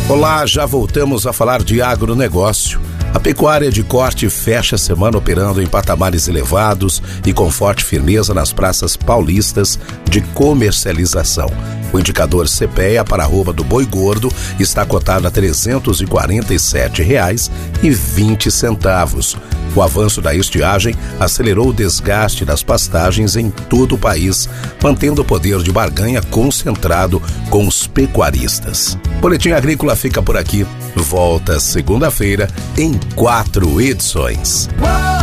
Olá, já voltamos a falar de agronegócio. A pecuária de corte fecha a semana operando em patamares elevados e com forte firmeza nas praças paulistas de comercialização. O indicador CPEA para a arroba do boi gordo está cotado a R$ 347,20. O avanço da estiagem acelerou o desgaste das pastagens em todo o país, mantendo o poder de barganha concentrado com os pecuaristas. Boletim Agrícola fica por aqui. Volta segunda-feira em 4 edições.